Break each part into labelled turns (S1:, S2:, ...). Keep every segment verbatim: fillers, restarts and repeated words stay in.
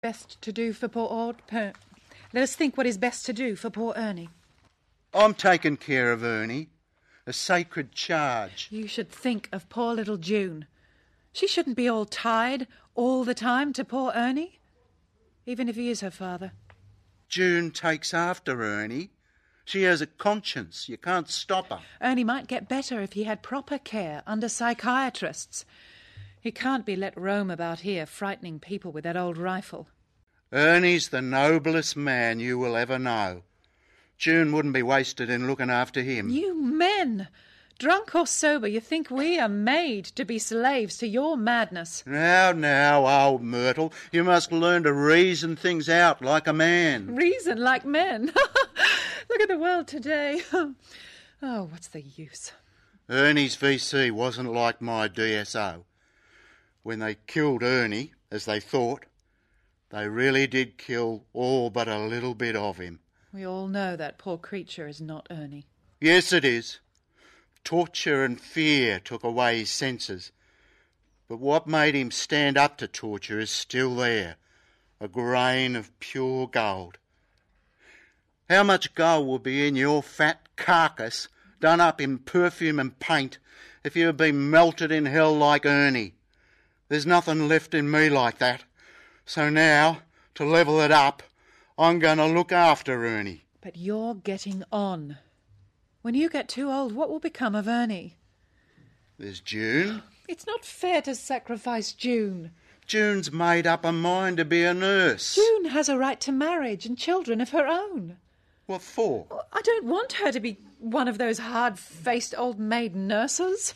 S1: Best to do for poor old per... Let us think what is best to do for poor Ernie.
S2: I'm taking care of Ernie. A sacred charge.
S1: You should think of poor little June. She shouldn't be all tied all the time to poor Ernie, even if he is her father.
S2: June takes after Ernie. She has a conscience. You can't stop her.
S1: Ernie might get better if he had proper care under psychiatrists. He can't be let roam about here frightening people with that old rifle.
S2: Ernie's the noblest man you will ever know. June wouldn't be wasted in looking after him.
S1: You men! Drunk or sober, you think we are made to be slaves to your madness.
S2: Now, now, old Myrtle, you must learn to reason things out like a man.
S1: Reason like men? Look at the world today. Oh, what's the use?
S2: Ernie's V C wasn't like my D S O. When they killed Ernie, as they thought, they really did kill all but a little bit of him.
S1: We all know that poor creature is not Ernie.
S2: Yes, it is. Torture and fear took away his senses. But what made him stand up to torture is still there, a grain of pure gold. How much gold would be in your fat carcass, done up in perfume and paint, if you had been melted in hell like Ernie? There's nothing left in me like that. So now, to level it up, I'm going to look after Ernie.
S1: But you're getting on. When you get too old, what will become of Ernie?
S2: There's June.
S1: It's not fair to sacrifice June.
S2: June's made up her mind to be a nurse.
S1: June has a right to marriage and children of her own.
S2: What for?
S1: I don't want her to be one of those hard-faced old maid nurses.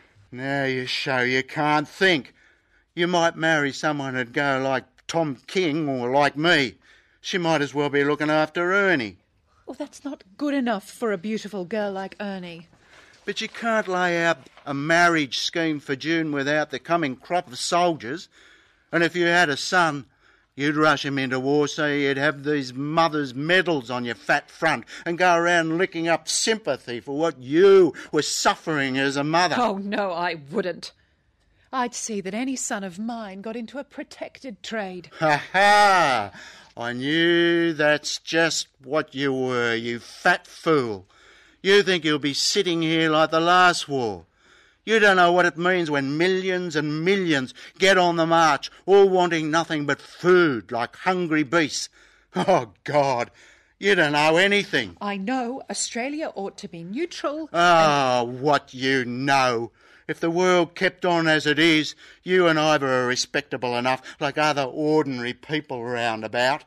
S2: Now you show you can't think. You might marry someone who'd go like Tom King or like me. She might as well be looking after Ernie.
S1: Well, that's not good enough for a beautiful girl like Ernie.
S2: But you can't lay out a marriage scheme for June without the coming crop of soldiers. And if you had a son, you'd rush him into war so you'd have these mothers' medals on your fat front and go around licking up sympathy for what you were suffering as a mother.
S1: Oh, no, I wouldn't. I'd see that any son of mine got into a protected trade.
S2: Ha ha! I knew that's just what you were, you fat fool. You think you'll be sitting here like the last war. You don't know what it means when millions and millions get on the march, all wanting nothing but food, like hungry beasts. Oh, God, you don't know anything.
S1: I know Australia ought to be neutral.
S2: Ah, and... what you know. If the world kept on as it is, you and I are respectable enough like other ordinary people round about.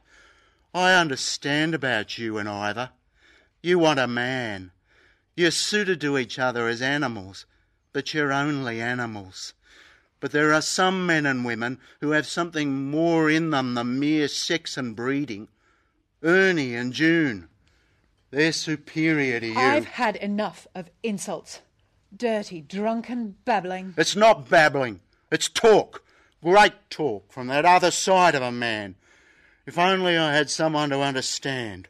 S2: I understand about you and Ivor. You want a man. You're suited to each other as animals, but you're only animals. But there are some men and women who have something more in them than mere sex and breeding. Ernie and June, they're superior to you.
S1: I've had enough of insults. Dirty, drunken babbling.
S2: It's not babbling. It's talk. Great talk from that other side of a man. If only I had someone to understand.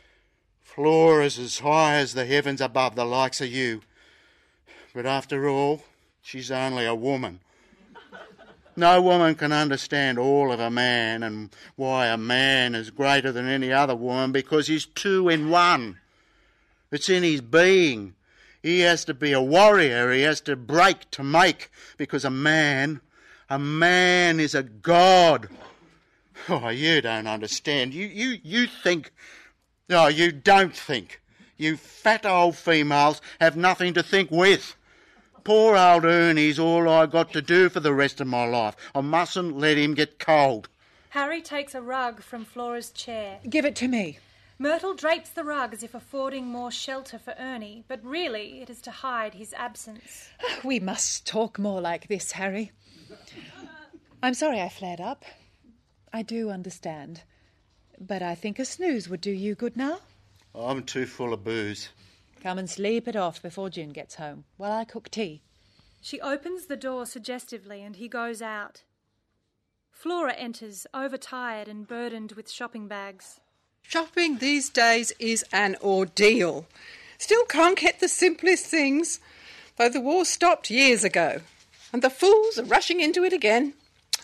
S2: Flora's as high as the heavens above the likes of you. But after all, she's only a woman. No woman can understand all of a man and why a man is greater than any other woman because he's two in one. It's in his being. He has to be a warrior, he has to break to make, because a man, a man is a god. Oh, you don't understand. You, you, you think... Oh, you don't think. You fat old females have nothing to think with. Poor old Ernie's all I got to do for the rest of my life. I mustn't let him get cold.
S3: Harry takes a rug from Flora's chair.
S1: Give it to me.
S3: Myrtle drapes the rug as if affording more shelter for Ernie, but really it is to hide his absence.
S1: We must talk more like this, Harry. I'm sorry I flared up. I do understand. But I think a snooze would do you good now.
S2: I'm too full of booze.
S1: Come and sleep it off before June gets home, while I cook tea.
S3: She opens the door suggestively and he goes out. Flora enters, overtired and burdened with shopping bags.
S4: Shopping these days is an ordeal. Still can't get the simplest things, though the war stopped years ago, and the fools are rushing into it again.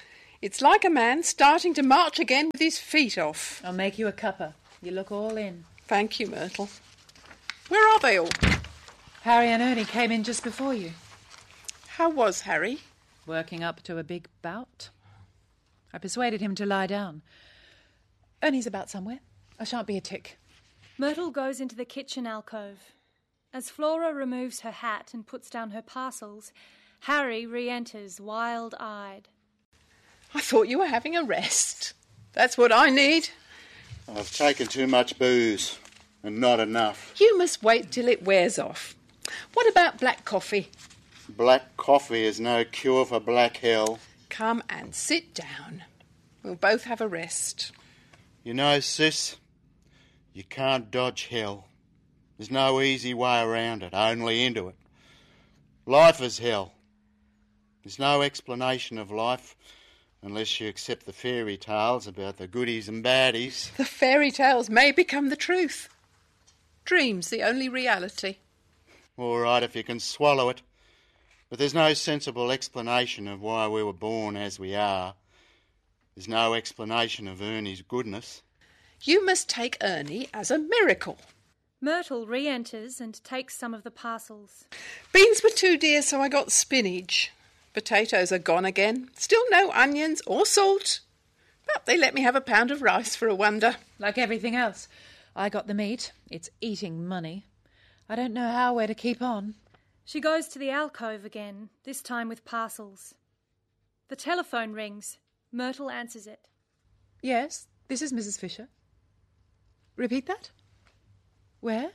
S4: It's like a man starting to march again with his feet off.
S1: I'll make you a cuppa. You look all in.
S4: Thank you, Myrtle. Where are they all?
S1: Harry and Ernie came in just before you.
S4: How was Harry?
S1: Working up to a big bout. I persuaded him to lie down. Ernie's about somewhere. I shan't be a tick.
S3: Myrtle goes into the kitchen alcove. As Flora removes her hat and puts down her parcels, Harry re-enters wild-eyed.
S4: I thought you were having a rest. That's what I need.
S2: I've taken too much booze, and not enough.
S4: You must wait till it wears off. What about black coffee?
S2: Black coffee is no cure for black hell.
S4: Come and sit down. We'll both have a rest.
S2: You know, sis, you can't dodge hell. There's no easy way around it, only into it. Life is hell. There's no explanation of life unless you accept the fairy tales about the goodies and baddies.
S4: The fairy tales may become the truth. Dream's the only reality.
S2: All right, if you can swallow it. But there's no sensible explanation of why we were born as we are. There's no explanation of Ernie's goodness.
S4: You must take Ernie as a miracle.
S3: Myrtle re-enters and takes some of the parcels.
S4: Beans were too dear, so I got spinach. Potatoes are gone again. Still no onions or salt. But they let me have a pound of rice for a wonder.
S1: Like everything else. I got the meat. It's eating money. I don't know how we're to keep on.
S3: She goes to the alcove again, this time with parcels. The telephone rings. Myrtle answers it.
S1: Yes, this is Missus Fisher. Repeat that? Where?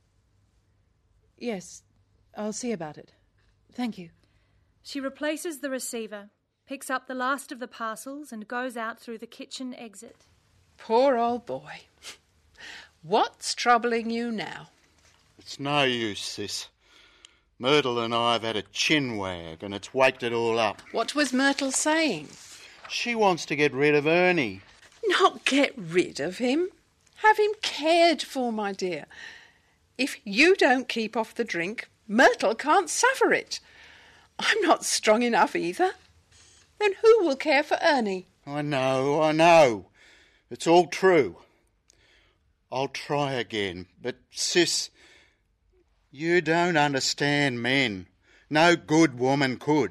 S1: Yes, I'll see about it. Thank you.
S3: She replaces the receiver, picks up the last of the parcels and goes out through the kitchen exit.
S4: Poor old boy. What's troubling you now?
S2: It's no use, sis. Myrtle and I have had a chin wag and it's waked it all up.
S4: What was Myrtle saying?
S2: She wants to get rid of Ernie.
S4: Not get rid of him. Have him cared for, my dear. If you don't keep off the drink, Myrtle can't suffer it. I'm not strong enough either. Then who will care for Ernie?
S2: I know, I know. It's all true. I'll try again, but sis, you don't understand men. No good woman could.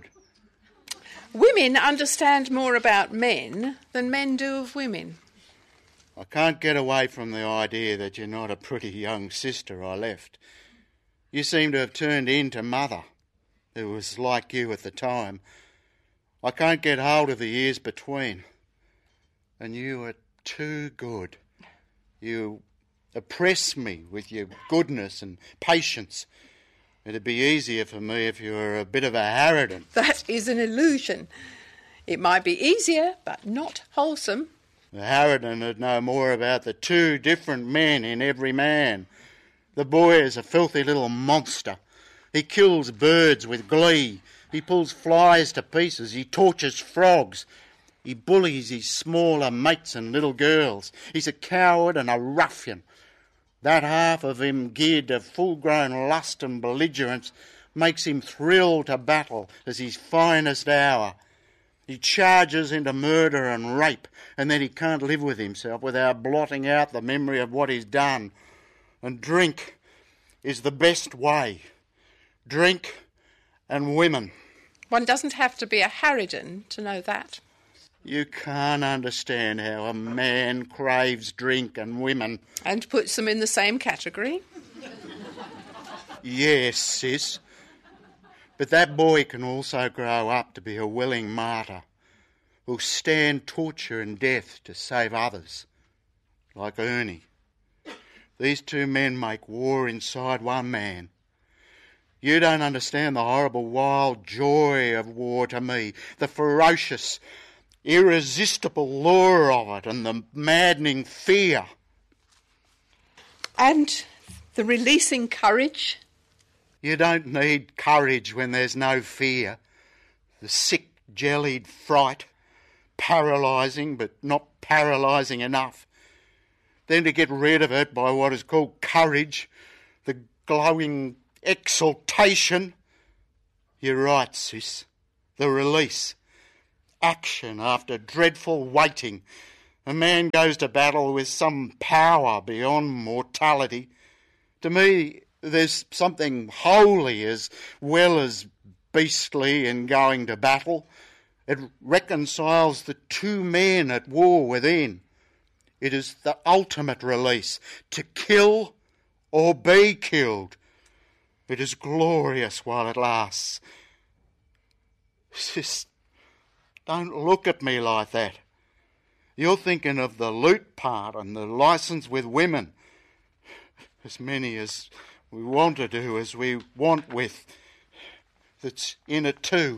S4: Women understand more about men than men do of women.
S2: I can't get away from the idea that you're not a pretty young sister I left. You seem to have turned into mother, who was like you at the time. I can't get hold of the years between. And you are too good. You oppress me with your goodness and patience. It'd be easier for me if you were a bit of a harridan.
S4: That is an illusion. It might be easier, but not wholesome.
S2: The harridan would know more about the two different men in every man. The boy is a filthy little monster. He kills birds with glee. He pulls flies to pieces. He tortures frogs. He bullies his smaller mates and little girls. He's a coward and a ruffian. That half of him geared to full-grown lust and belligerence makes him thrill to battle as his finest hour. He charges into murder and rape, and then he can't live with himself without blotting out the memory of what he's done. And drink is the best way. Drink and women.
S4: One doesn't have to be a harridan to know that.
S2: You can't understand how a man craves drink and women.
S4: And puts them in the same category.
S2: Yes, sis. But that boy can also grow up to be a willing martyr who'll stand torture and death to save others, like Ernie. These two men make war inside one man. You don't understand the horrible wild joy of war to me, the ferocious, irresistible lure of it and the maddening fear.
S4: And the releasing courage.
S2: You don't need courage when there's no fear. The sick, jellied fright, paralysing but not paralysing enough. Then to get rid of it by what is called courage, the glowing exultation. You're right, sis. The release. action after dreadful waiting. A man goes to battle with some power beyond mortality. To me, there's something holy as well as beastly in going to battle. It reconciles the two men at war within. It is the ultimate release, to kill or be killed. It is glorious while it lasts. Sis, don't look at me like that. You're thinking of the loot part and the licence with women. As many as we want to do as we want with. That's in it too.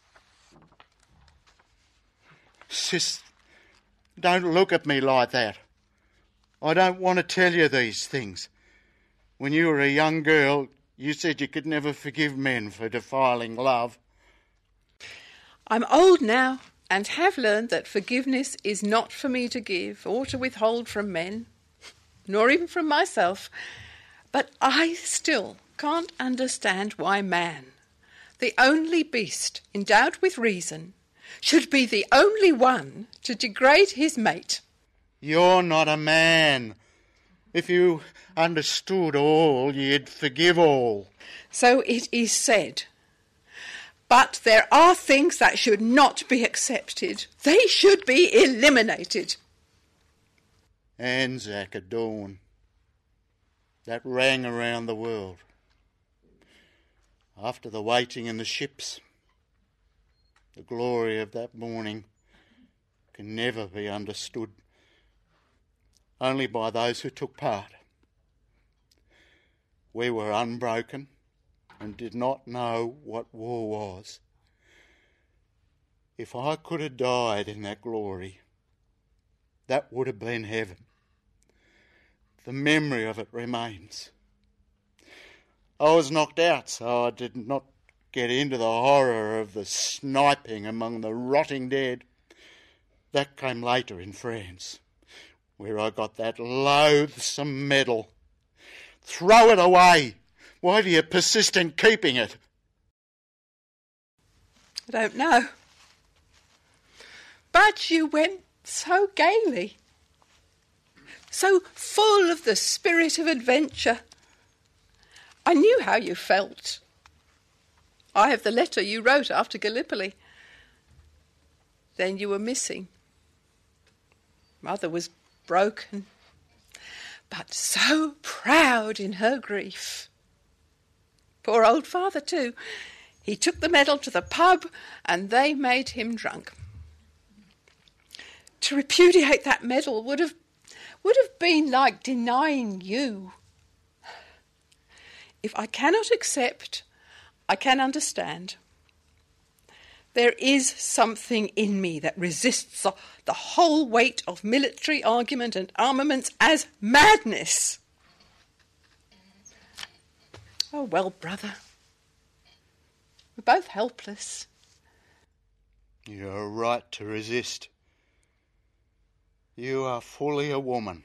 S2: Sis, don't look at me like that. I don't want to tell you these things. When you were a young girl, you said you could never forgive men for defiling love.
S4: I'm old now and have learned that forgiveness is not for me to give or to withhold from men, nor even from myself. But I still can't understand why man, the only beast endowed with reason, should be the only one to degrade his mate.
S2: You're not a man. If you understood all, you'd forgive all.
S4: So it is said. But there are things that should not be accepted. They should be eliminated.
S2: Anzac at dawn. That rang around the world. After the waiting in the ships, the glory of that morning can never be understood, only by those who took part. We were unbroken and did not know what war was. If I could have died in that glory, that would have been heaven. The memory of it remains. I was knocked out, so I did not get into the horror of the sniping among the rotting dead. That came later in France, where I got that loathsome medal. Throw it away. Why do you persist in keeping it?
S4: I don't know. But you went so gaily, so full of the spirit of adventure. I knew how you felt. I have the letter you wrote after Gallipoli. Then you were missing. Mother was broken, but so proud in her grief. Poor old father, too. He took the medal to the pub and they made him drunk. To repudiate that medal would have, would have been like denying you. If I cannot accept, I can understand. There is something in me that resists the whole weight of military argument and armaments as madness. Oh, well, brother, we're both helpless.
S2: You're right to resist. You are fully a woman.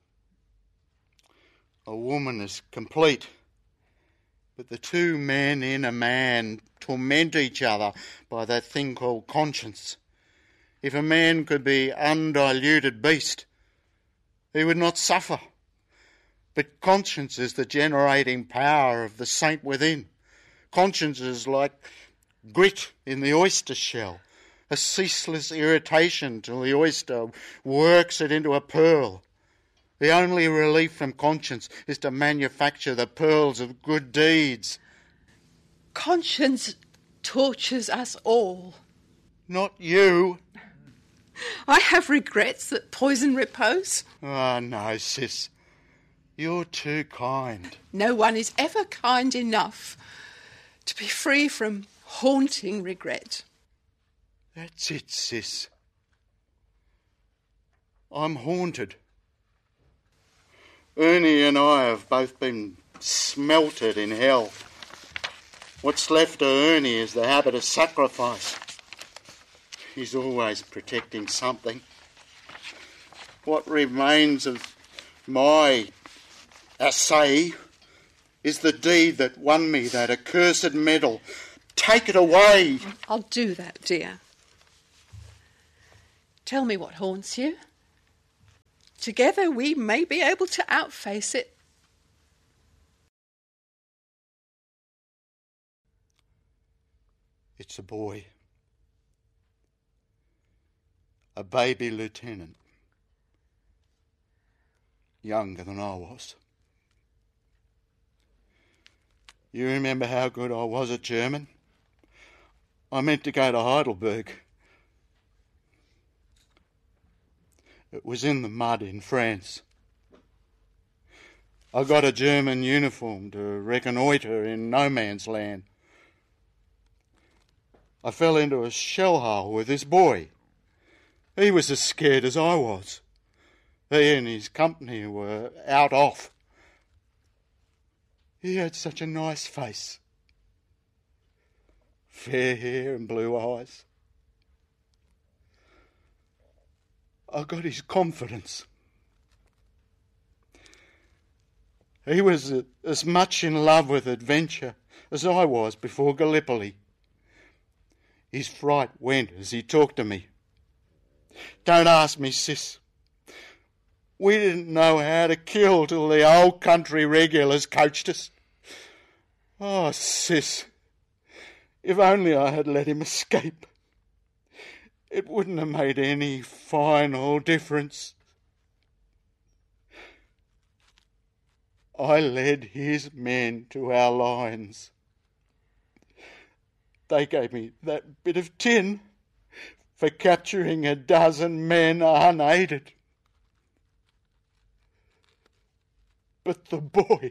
S2: A woman is complete. But the two men in a man torment each other by that thing called conscience. If a man could be undiluted beast, he would not suffer. But conscience is the generating power of the saint within. Conscience is like grit in the oyster shell, a ceaseless irritation till the oyster works it into a pearl. The only relief from conscience is to manufacture the pearls of good deeds.
S4: Conscience tortures us all.
S2: Not you.
S4: I have regrets that poison repose.
S2: Ah, oh, no, sis. You're too kind.
S4: No one is ever kind enough to be free from haunting regret.
S2: That's it, sis. I'm haunted. Ernie and I have both been smelted in hell. What's left of Ernie is the habit of sacrifice. He's always protecting something. What remains of my assay is the deed that won me that accursed medal. Take it away.
S4: I'll do that, dear. Tell me what haunts you. Together we may be able to outface it.
S2: It's a boy. A baby lieutenant. Younger than I was. You remember how good I was at German? I meant to go to Heidelberg. It was in the mud in France. I got a German uniform to reconnoitre in no man's land. I fell into a shell hole with this boy. He was as scared as I was. He and his company were out off. He had such a nice face. Fair hair and blue eyes. I got his confidence. He was as much in love with adventure as I was before Gallipoli. His fright went as he talked to me. Don't ask me, sis. We didn't know how to kill till the old country regulars coached us. Oh, sis, if only I had let him escape. It wouldn't have made any final difference. I led his men to our lines. They gave me that bit of tin for capturing a dozen men unaided. But the boy...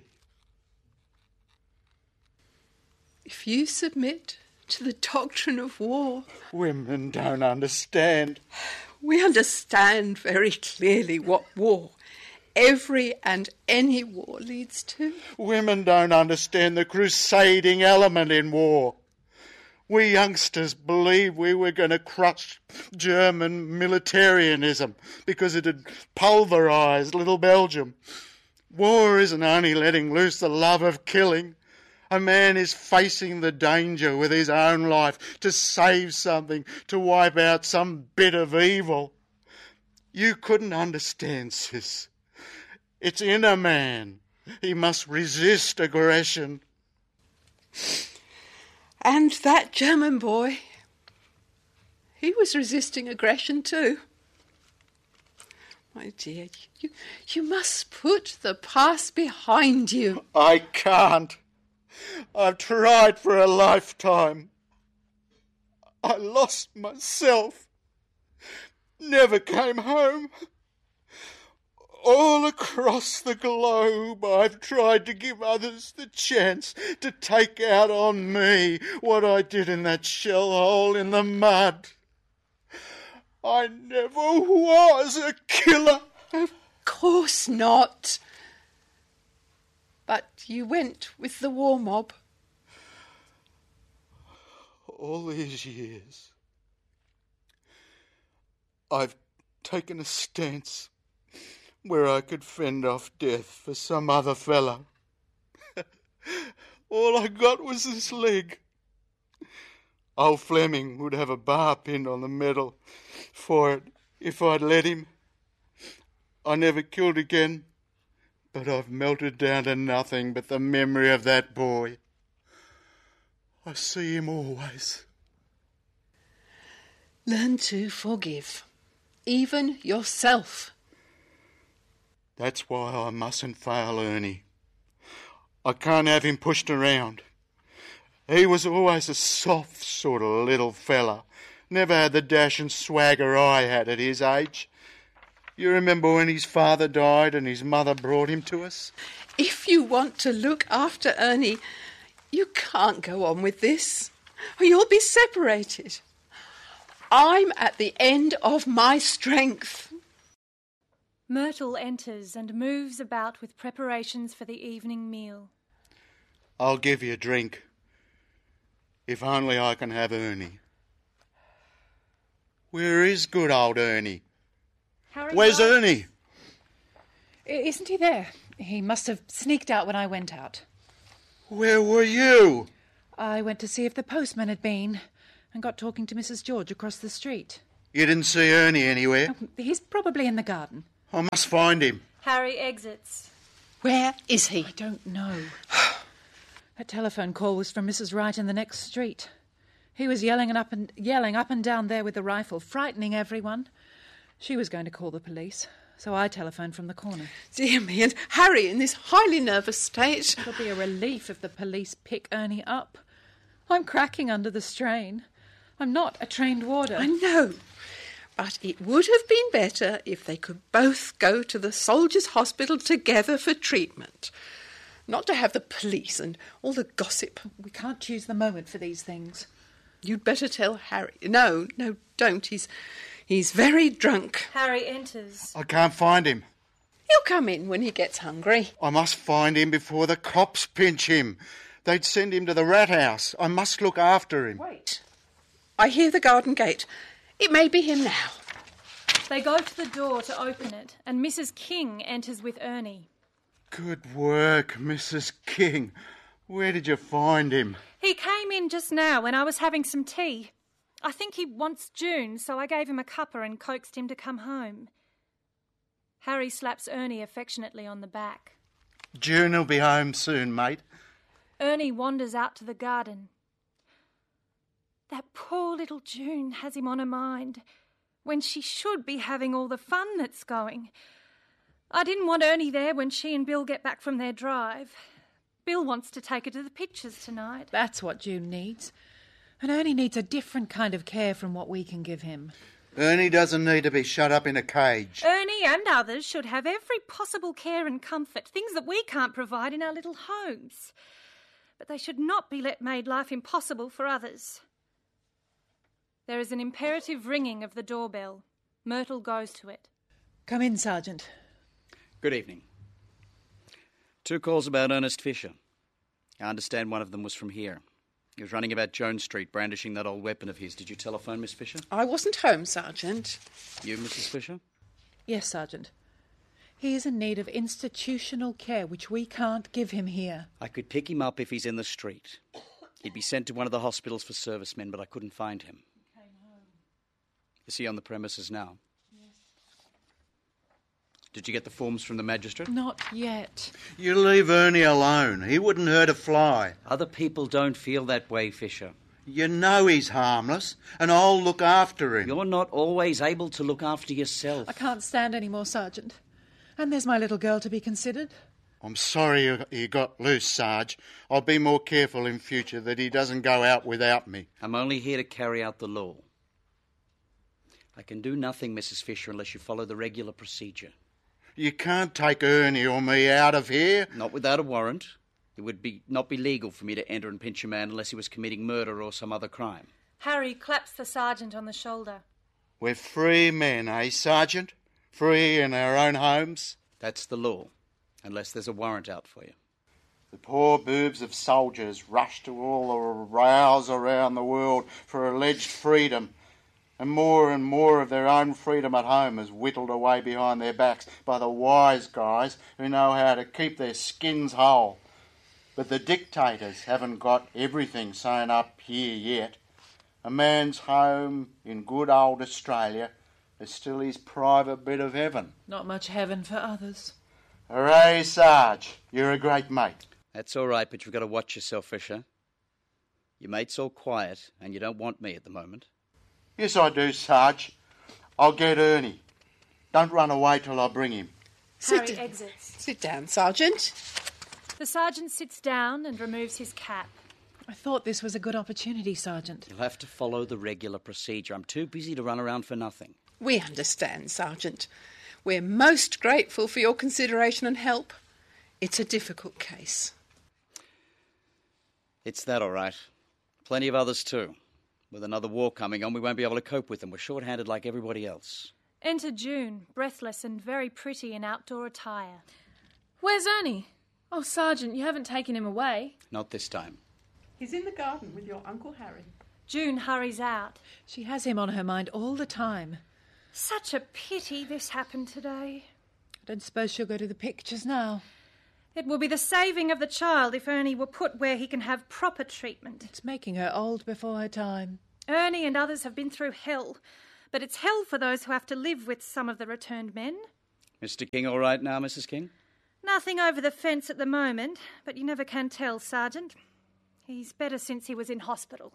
S4: If you submit to the doctrine of war...
S2: Women don't understand.
S4: We understand very clearly what war, every and any war, leads to.
S2: Women don't understand the crusading element in war. We youngsters believed we were going to crush German militarism because it had pulverised little Belgium. War isn't only letting loose the love of killing. A man is facing the danger with his own life to save something, to wipe out some bit of evil. You couldn't understand, sis. It's in a man. He must resist aggression.
S4: And that German boy, he was resisting aggression too. My dear, you, you must put the past behind you.
S2: I can't. I've tried for a lifetime. I lost myself. Never came home. All across the globe I've tried to give others the chance to take out on me what I did in that shell hole in the mud. I never was a killer.
S4: Of course not. But you went with the war mob.
S2: All these years, I've taken a stance where I could fend off death for some other fella. All I got was this leg. Old Fleming would have a bar pinned on the medal for it if I'd let him. I never killed again, but I've melted down to nothing but the memory of that boy. I see him always.
S4: Learn to forgive, even yourself.
S2: That's why I mustn't fail Ernie. I can't have him pushed around. He was always a soft sort of little fella. Never had the dash and swagger I had at his age. You remember when his father died and his mother brought him to us?
S4: If you want to look after Ernie, you can't go on with this, or you'll be separated. I'm at the end of my strength.
S3: Myrtle enters and moves about with preparations for the evening meal.
S2: I'll give you a drink. If only I can have Ernie. Where is good old Ernie?
S3: Harry
S2: Where's
S3: Bar-
S2: Ernie?
S1: I- Isn't he there? He must have sneaked out when I went out.
S2: Where were you?
S1: I went to see if the postman had been and got talking to Missus George across the street.
S2: You didn't see Ernie anywhere?
S1: He's probably in the garden.
S2: I must find him.
S3: Harry exits.
S4: Where is he?
S1: I don't know. That telephone call was from Missus Wright in the next street. He was yelling and up and yelling up and down there with the rifle, frightening everyone. She was going to call the police, so I telephoned from the corner.
S4: Dear me, and Harry in this highly nervous state.
S1: It'll be a relief if the police pick Ernie up. I'm cracking under the strain. I'm not a trained warder.
S4: I know. But it would have been better if they could both go to the soldiers' hospital together for treatment. Not to have the police and all the gossip.
S1: We can't choose the moment for these things.
S4: You'd better tell Harry. No, no, don't. He's he's very drunk.
S3: Harry enters.
S2: I can't find him.
S4: He'll come in when he gets hungry.
S2: I must find him before the cops pinch him. They'd send him to the rat house. I must look after him.
S4: Wait. I hear the garden gate. It may be him now.
S3: They go to the door to open it, and Missus King enters with Ernie.
S2: Good work, Missus King. Where did you find him?
S3: He came in just now when I was having some tea. I think he wants June, so I gave him a cuppa and coaxed him to come home. Harry slaps Ernie affectionately on the back.
S2: June will be home soon, mate.
S3: Ernie wanders out to the garden. That poor little June has him on her mind, when she should be having all the fun that's going. I didn't want Ernie there when she and Bill get back from their drive. Bill wants to take her to the pictures tonight.
S1: That's what June needs. And Ernie needs a different kind of care from what we can give him.
S2: Ernie doesn't need to be shut up in a cage.
S3: Ernie and others should have every possible care and comfort, things that we can't provide in our little homes. But they should not be let made life impossible for others. There is an imperative ringing of the doorbell. Myrtle goes to it.
S1: Come in, Sergeant.
S5: Good evening. Two calls about Ernest Fisher. I understand one of them was from here. He was running about Jones Street, brandishing that old weapon of his. Did you telephone Miss Fisher?
S4: I wasn't home, Sergeant.
S5: You, Missus Fisher?
S1: Yes, Sergeant. He is in need of institutional care, which we can't give him here.
S5: I could pick him up if he's in the street. He'd be sent to one of the hospitals for servicemen, but I couldn't find him.
S1: He came home.
S5: Is he on the premises now? Did you get the forms from the magistrate?
S1: Not yet.
S2: You leave Ernie alone. He wouldn't hurt a fly.
S5: Other people don't feel that way, Fisher.
S2: You know he's harmless, and I'll look after him.
S5: You're not always able to look after yourself.
S1: I can't stand any more, Sergeant. And there's my little girl to be considered.
S2: I'm sorry you- he got loose, Sarge. I'll be more careful in future that he doesn't go out without me.
S5: I'm only here to carry out the law. I can do nothing, Missus Fisher, unless you follow the regular procedure.
S2: You can't take Ernie or me out of here.
S5: Not without a warrant. It would be not be legal for me to enter and pinch a man unless he was committing murder or some other crime.
S3: Harry claps the sergeant on the shoulder.
S2: We're free men, eh, Sergeant? Free in our own homes.
S5: That's the law, unless there's a warrant out for you.
S2: The poor boobs of soldiers rush to all the rows around the world for alleged freedom, and more and more of their own freedom at home is whittled away behind their backs by the wise guys who know how to keep their skins whole. But the dictators haven't got everything sewn up here yet. A man's home in good old Australia is still his private bit of heaven.
S1: Not much heaven for others.
S2: Hooray, Sarge. You're a great mate.
S5: That's all right, but you've got to watch yourself, Fisher. Your mate's all quiet, and you don't want me at the moment.
S2: Yes, I do, Sarge. I'll get Ernie. Don't run away till I bring him.
S3: Harry
S4: Sit,
S3: exits.
S4: sit down, Sergeant.
S3: The sergeant sits down and removes his cap.
S1: I thought this was a good opportunity, Sergeant.
S5: You'll have to follow the regular procedure. I'm too busy to run around for nothing.
S4: We understand, Sergeant. We're most grateful for your consideration and help. It's a difficult case.
S5: It's that all right. Plenty of others too. With another war coming on, we won't be able to cope with them. We're short-handed like everybody else.
S3: Enter June, breathless and very pretty in outdoor attire.
S6: Where's Ernie? Oh, Sergeant, you haven't taken him away.
S5: Not this time.
S4: He's in the garden with your Uncle Harry.
S3: June hurries out.
S1: She has him on her mind all the time.
S3: Such a pity this happened today.
S1: I don't suppose she'll go to the pictures now.
S3: It will be the saving of the child if Ernie were put where he can have proper treatment.
S1: It's making her old before her time.
S3: Ernie and others have been through hell, but it's hell for those who have to live with some of the returned men.
S5: Mister King all right now, Missus King?
S3: Nothing over the fence at the moment, but you never can tell, Sergeant. He's better since he was in hospital.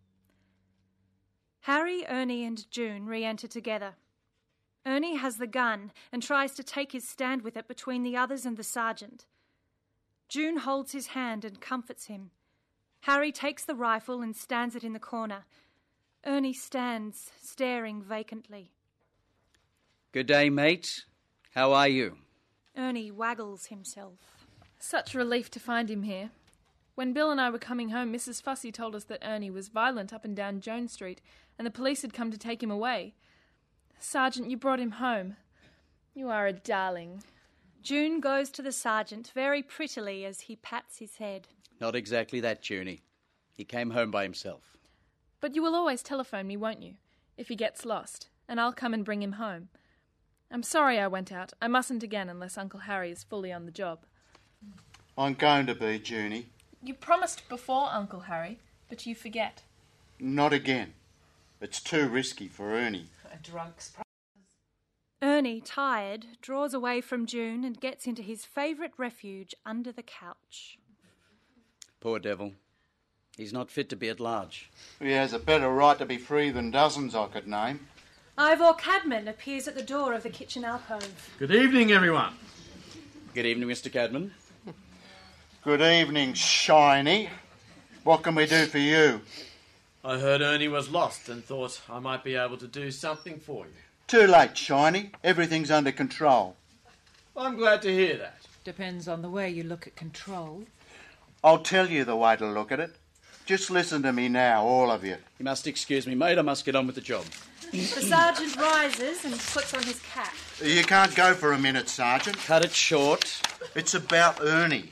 S3: Harry, Ernie and June re-enter together. Ernie has the gun and tries to take his stand with it between the others and the sergeant. June holds his hand and comforts him. Harry takes the rifle and stands it in the corner. Ernie stands, staring vacantly.
S5: Good day, mate. How are you?
S3: Ernie waggles himself.
S6: Such a relief to find him here. When Bill and I were coming home, Missus Fussy told us that Ernie was violent up and down Jones Street, and the police had come to take him away. Sergeant, you brought him home. You are a darling.
S3: June goes to the sergeant very prettily as he pats his head.
S5: Not exactly that, Junie. He came home by himself.
S6: But you will always telephone me, won't you, if he gets lost, and I'll come and bring him home. I'm sorry I went out. I mustn't again unless Uncle Harry is fully on the job.
S2: I'm going to be, Junie.
S6: You promised before, Uncle Harry, but you forget.
S2: Not again. It's too risky for Ernie.
S1: A drunk's pro-
S3: Ernie, tired, draws away from June and gets into his favourite refuge under the couch.
S5: Poor devil. He's not fit to be at large.
S2: He has a better right to be free than dozens I could name.
S3: Ivor Cadman appears at the door of the kitchen alcove.
S7: Good evening, everyone.
S5: Good evening, Mister Cadman.
S2: Good evening, Shiny. What can we do for you?
S7: I heard Ernie was lost and thought I might be able to do something for you.
S2: Too late, Shiny. Everything's under control.
S7: I'm glad to hear that.
S1: Depends on the way you look at control.
S2: I'll tell you the way to look at it. Just listen to me now, all of you.
S5: You must excuse me, mate. I must get on with the job.
S3: The sergeant rises and puts on his cap.
S2: You can't go for a minute, Sergeant.
S5: Cut it short.
S2: It's about Ernie.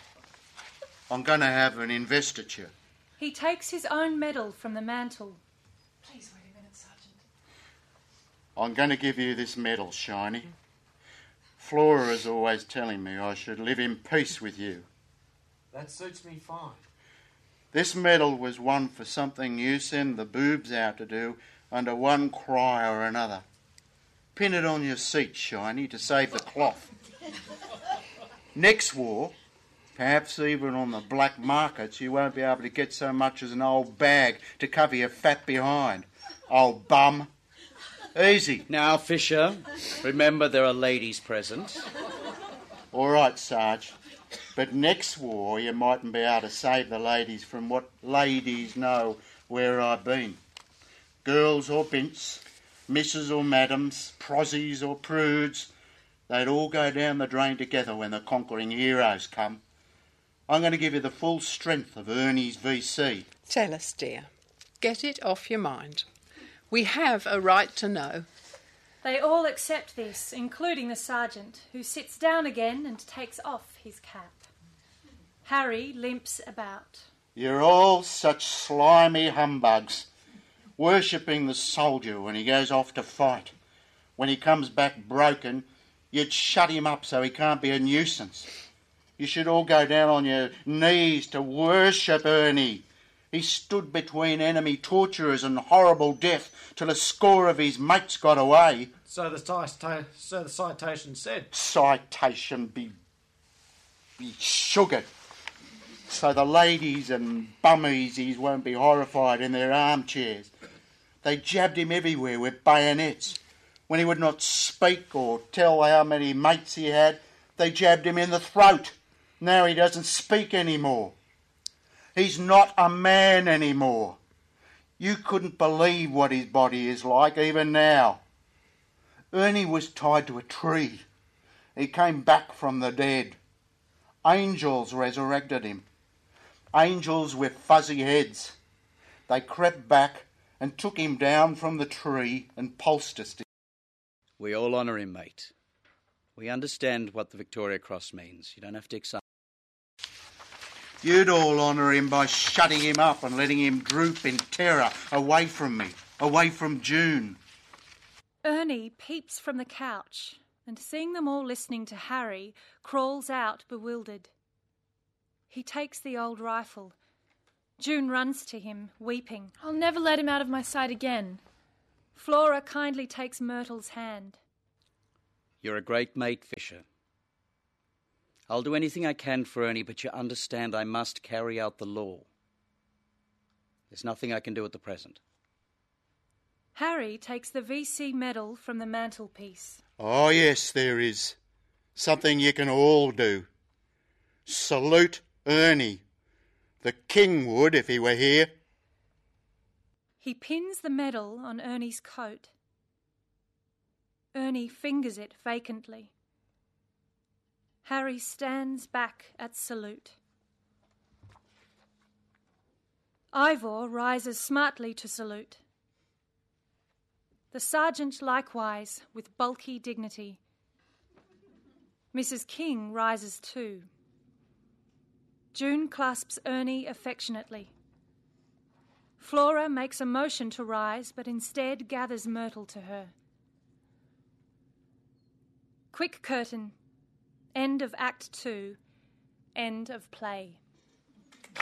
S2: I'm going to have an investiture.
S3: He takes his own medal from the mantel.
S1: Please wait a minute, Sergeant.
S2: I'm going to give you this medal, Shiny. Flora is always telling me I should live in peace with you.
S7: That suits me fine.
S2: This medal was won for something you send the boobs out to do under one cry or another. Pin it on your seat, Shiny, to save the cloth. Next war, perhaps even on the black markets, you won't be able to get so much as an old bag to cover your fat behind. Old bum. Easy.
S5: Now, Fisher, remember there are ladies present.
S2: All right, Sarge. But next war, you mightn't be able to save the ladies from what ladies know where I've been. Girls or bints, misses or madams, prozzies or prudes, they'd all go down the drain together when the conquering heroes come. I'm going to give you the full strength of Ernie's V C.
S4: Tell us, dear. Get it off your mind. We have a right to know.
S3: They all accept this, including the sergeant, who sits down again and takes off his cap. Harry limps about.
S2: You're all such slimy humbugs, worshipping the soldier when he goes off to fight. When he comes back broken, you'd shut him up so he can't be a nuisance. You should all go down on your knees to worship Ernie. He stood between enemy torturers and horrible death till a score of his mates got away.
S7: So the, cita- so the citation said.
S2: Citation be, be sugared. So the ladies and bummeasies won't be horrified in their armchairs. They jabbed him everywhere with bayonets. When he would not speak or tell how many mates he had, they jabbed him in the throat. Now he doesn't speak anymore. He's not a man anymore. You couldn't believe what his body is like even now. Ernie was tied to a tree. He came back from the dead. Angels resurrected him. Angels with fuzzy heads. They crept back and took him down from the tree and poulticed him.
S5: We all honour him, mate. We understand what the Victoria Cross means. You don't have to excite.
S2: You'd all honour him by shutting him up and letting him droop in terror away from me, away from June.
S3: Ernie peeps from the couch and, seeing them all listening to Harry, crawls out bewildered. He takes the old rifle. June runs to him, weeping.
S6: I'll never let him out of my sight again.
S3: Flora kindly takes Myrtle's hand.
S5: You're a great mate, Fisher. I'll do anything I can for Ernie, but you understand I must carry out the law. There's nothing I can do at the present.
S3: Harry takes the V C medal from the mantelpiece.
S2: Oh, yes, there is. Something you can all do. Salute Ernie. The King would if he were here.
S3: He pins the medal on Ernie's coat. Ernie fingers it vacantly. Harry stands back at salute. Ivor rises smartly to salute. The sergeant likewise, with bulky dignity. Missus King rises too. June clasps Ernie affectionately. Flora makes a motion to rise, but instead gathers Myrtle to her. Quick curtain. End of Act Two. End of play.